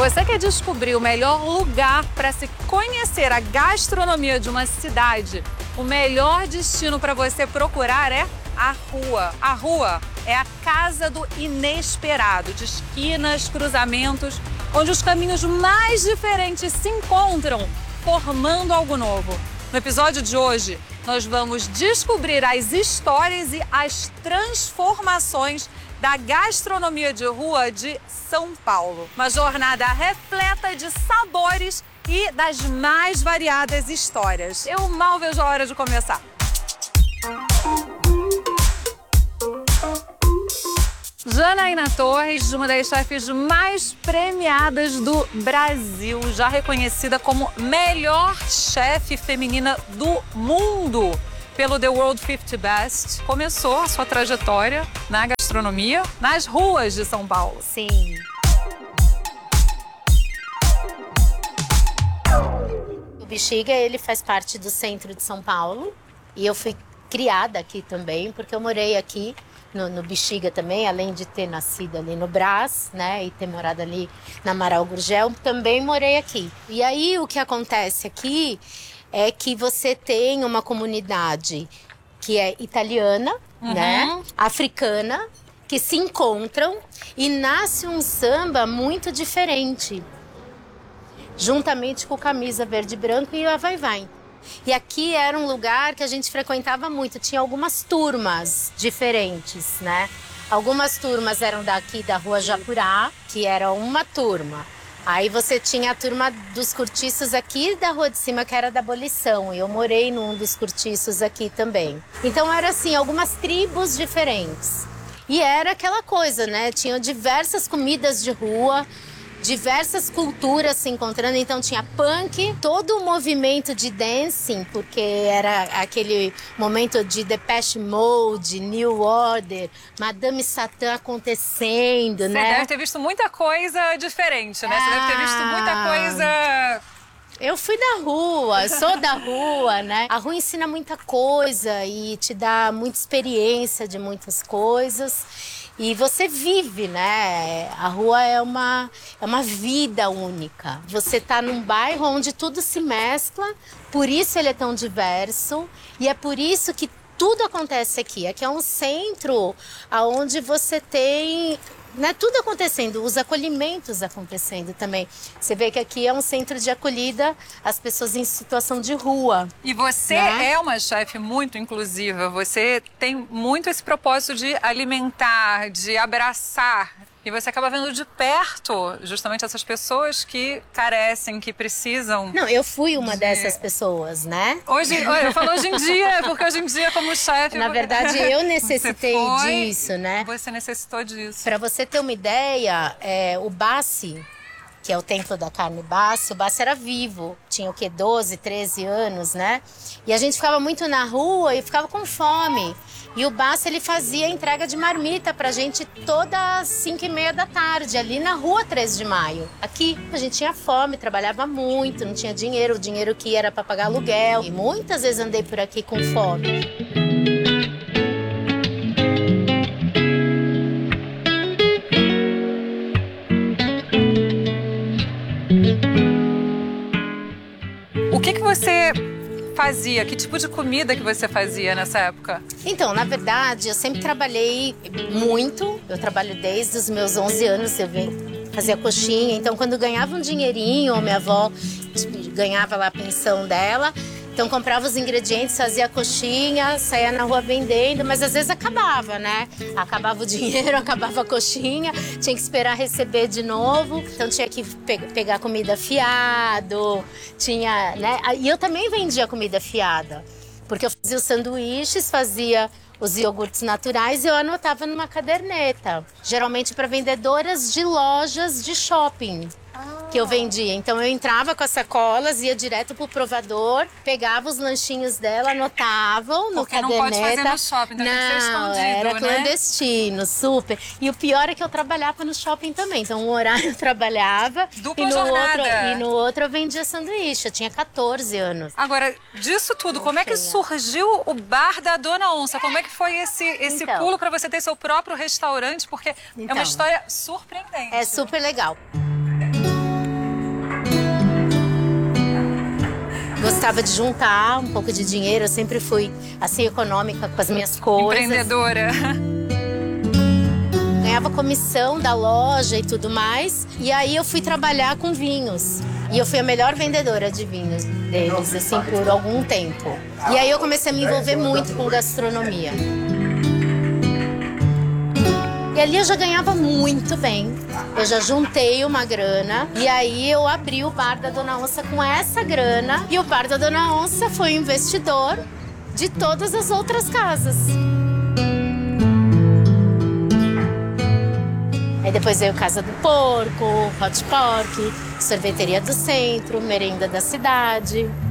você quer descobrir o melhor lugar para se conhecer a gastronomia de uma cidade, o melhor destino para você procurar é a rua. A rua é a casa do inesperado, de esquinas, cruzamentos, onde os caminhos mais diferentes se encontram, formando algo novo. No episódio de hoje, nós vamos descobrir as histórias e as transformações da gastronomia de rua de São Paulo. Uma jornada repleta de sabores e das mais variadas histórias. Eu mal vejo a hora de começar. Janaína Torres, uma das chefes mais premiadas do Brasil, já reconhecida como melhor chefe feminina do mundo pelo The World 50 Best, começou a sua trajetória na gastronomia nas ruas de São Paulo. Sim. O Bexiga, ele faz parte do centro de São Paulo e eu fui criada aqui também, porque eu morei aqui no Bexiga também, além de ter nascido ali no Brás, né, e ter morado ali na Amaral Gurgel, também morei aqui. E aí o que acontece aqui é que você tem uma comunidade que é italiana, né, africana, que se encontram e nasce um samba muito diferente, juntamente com Camisa Verde e Branco e a Vai Vai. E aqui era um lugar que a gente frequentava muito, tinha algumas turmas diferentes, né? Algumas turmas eram daqui da Rua Japurá, que era uma turma. Aí você tinha a turma dos cortiços aqui da Rua de Cima, que era da Abolição. E eu morei num dos cortiços aqui também. Então era assim, algumas tribos diferentes. E era aquela coisa, né? Tinham diversas comidas de rua, diversas culturas se encontrando, então tinha punk, todo o movimento de dancing, porque era aquele momento de Depeche Mode, New Order, Madame Satã acontecendo, né? Você deve ter visto muita coisa diferente, né? Você deve ter visto muita coisa... Eu fui da rua, sou da rua, né? A rua ensina muita coisa e te dá muita experiência de muitas coisas. E você vive, né? A rua é uma vida única. Você tá num bairro onde tudo se mescla, por isso ele é tão diverso. E é por isso que tudo acontece aqui. Aqui é um centro onde você tem... Né, tudo acontecendo, os acolhimentos acontecendo também. Você vê que aqui é um centro de acolhida às pessoas em situação de rua. E você, né, é uma chefe muito inclusiva, você tem muito esse propósito de alimentar, de abraçar. E você acaba vendo de perto justamente essas pessoas que carecem, que precisam... Não, eu fui uma dessas pessoas, né? Eu falo hoje em dia, porque hoje em dia como chefe... Na verdade, eu necessitei disso, né? Você necessitou disso. Para você ter uma ideia, o Bassi, que é o templo da carne Bassi, o Bassi era vivo. Tinha o quê? 12, 13 anos, né? E a gente ficava muito na rua e ficava com fome. E o Bassi, ele fazia entrega de marmita pra gente todas as 5h30 da tarde, ali na rua 13 de Maio. Aqui, a gente tinha fome, trabalhava muito, não tinha dinheiro. O dinheiro que ia era pra pagar aluguel. E muitas vezes andei por aqui com fome. O que você fazia? Que tipo de comida que você fazia nessa época? Então, na verdade, eu sempre trabalhei muito. Eu trabalho desde os meus 11 anos, eu fazia coxinha. Então, quando eu ganhava um dinheirinho, ou minha avó ganhava lá a pensão dela, então comprava os ingredientes, fazia a coxinha, saía na rua vendendo, mas às vezes acabava, né? Acabava o dinheiro, acabava a coxinha, tinha que esperar receber de novo. Então tinha que pegar comida fiado, tinha, né? E eu também vendia comida fiada, porque eu fazia os sanduíches, fazia os iogurtes naturais e eu anotava numa caderneta, geralmente para vendedoras de lojas de shopping. Que eu vendia. Então eu entrava com as sacolas, ia direto pro provador, pegava os lanchinhos dela, anotavam no caderneta. Porque não pode fazer no shopping, então tem que ser escondido, era né? clandestino, super. E o pior é que eu trabalhava no shopping também. Então um horário eu trabalhava e no outro eu vendia sanduíche. Eu tinha 14 anos. Agora, disso tudo, como é que surgiu o Bar da Dona Onça? Como é que foi esse pulo para você ter seu próprio restaurante? Porque é uma história surpreendente. É super legal. gostava de juntar um pouco de dinheiro. Eu sempre fui, assim, econômica com as minhas coisas. Empreendedora. Ganhava comissão da loja e tudo mais. E aí eu fui trabalhar com vinhos. E eu fui a melhor vendedora de vinhos deles, assim, por algum tempo. E aí eu comecei a me envolver muito com gastronomia. E ali eu já ganhava muito bem. Eu já juntei uma grana. E aí eu abri o Bar da Dona Onça com essa grana. E o Bar da Dona Onça foi investidor de todas as outras casas. Aí depois veio Casa do Porco, Hot Pork, Sorveteria do Centro, Merenda da Cidade.